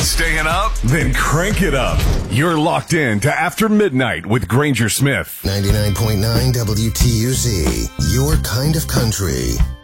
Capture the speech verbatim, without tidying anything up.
Staying up? Then crank it up. You're locked in to After Midnight with Granger Smith. ninety-nine point nine W T U Z, your kind of country.